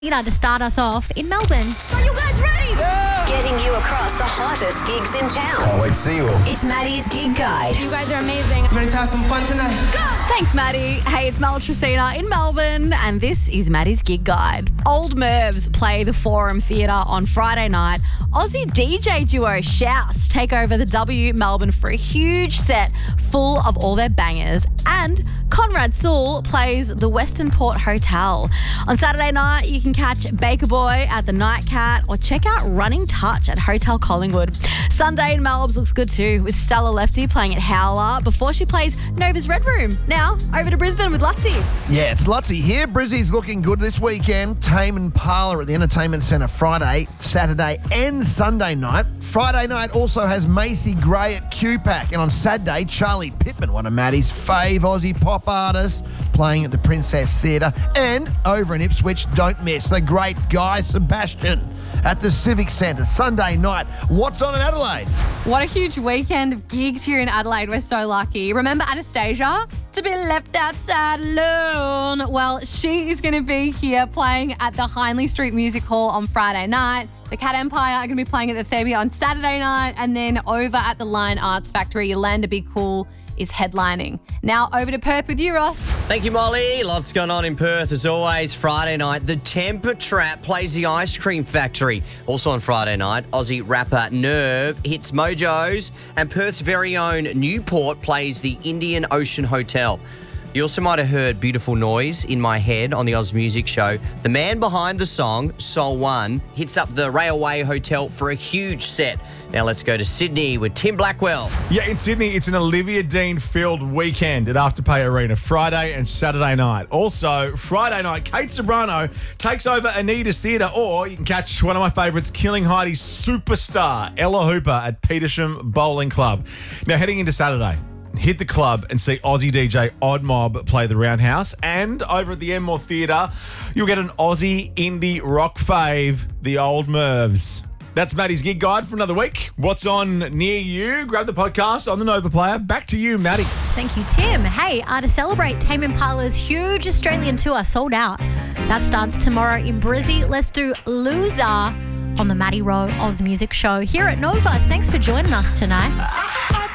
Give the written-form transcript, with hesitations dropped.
To start us off in Melbourne. Are you guys ready? Yeah. Getting you across the hottest gigs in town. Can't wait to see you all. It's Maddie's Gig Guide. You guys are amazing. Ready to have some fun tonight? Go! Thanks, Maddie. Hey, it's Mel Tresina in Melbourne, and this is Maddie's Gig Guide. Old Mervs play the Forum Theatre on Friday night. Aussie DJ duo Shouse take over the W Melbourne for a huge set full of all their bangers. And Conrad Sewell plays the Western Port Hotel. On Saturday night, you can catch Baker Boy at the Nightcat or check out Running Touch at Hotel Collingwood. Sunday in Melbourne looks good too, with Stella Lefty playing at Howler before she plays Nova's Red Room. Now, over to Brisbane with Lutzy. Yeah, it's Lutzy here. Brizzy's looking good this weekend. Tame and Parlour at the Entertainment Centre Friday, Saturday and Sunday night. Friday night also has Macy Gray at QPAC. And on Saturday, Charlie Pittman, one of Maddie's fave Aussie pop artists, playing at the Princess Theatre. And over in Ipswich, don't miss the great Guy Sebastian at the Civic Centre Sunday night. What's on in Adelaide? What a huge weekend of gigs here in Adelaide. We're so lucky. Remember Anastasia? To be left outside alone. Well, she is going to be here playing at the Hindley Street Music Hall on Friday night. The Cat Empire are going to be playing at the Theatre on Saturday night. And then over at the Lion Arts Factory, Yolanda Be Cool is headlining. Now over to Perth with you, Ross. Thank you, Molly. Lots going on in Perth as always. Friday night, the Temper Trap plays the Ice Cream Factory. Also on Friday night, Aussie rapper Nerve hits Mojo's, and Perth's very own Newport plays the Indian Ocean Hotel. You also might have heard Beautiful Noise in my head on the Oz Music Show. The man behind the song, Soul One, hits up the Railway Hotel for a huge set. Now let's go to Sydney with Tim Blackwell. Yeah, in Sydney, it's an Olivia Dean-filled weekend at Afterpay Arena, Friday and Saturday night. Also, Friday night, Kate Sobrano takes over Anita's Theatre, or you can catch one of my favourites, Killing Heidi's superstar, Ella Hooper, at Petersham Bowling Club. Now, heading into Saturday, hit the club and see Aussie DJ Odd Mob play the Roundhouse. And over at the Enmore Theatre, you'll get an Aussie indie rock fave, the Old Mervs. That's Maddie's Gig Guide for another week. What's on near you? Grab the podcast on the Nova Player. Back to you, Maddie. Thank you, Tim. Hey, to celebrate Tame Impala's huge Australian tour sold out. That starts tomorrow in Brizzy. Let's do Loser on the Maddie Rowe Oz Music Show here at Nova. Thanks for joining us tonight.